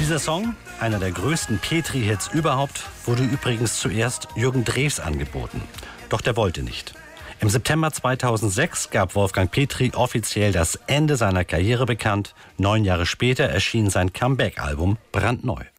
Dieser Song, einer der größten Petri-Hits überhaupt, wurde übrigens zuerst Jürgen Drews angeboten. Doch der wollte nicht. Im September 2006 gab Wolfgang Petri offiziell das Ende seiner Karriere bekannt. 9 Jahre später erschien sein Comeback-Album brandneu.